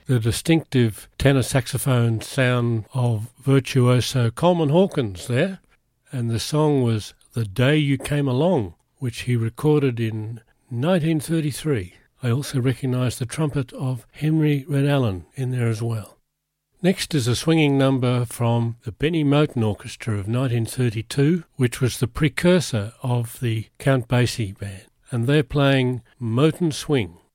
the distinctive tenor saxophone sound of virtuoso Coleman Hawkins there, and the song was The Day You Came Along, which he recorded in 1933. I also recognise the trumpet of Henry Red Allen in there as well. Next is a swinging number from the Benny Moten Orchestra of 1932, which was the precursor of the Count Basie Band, and they're playing Moten Swing.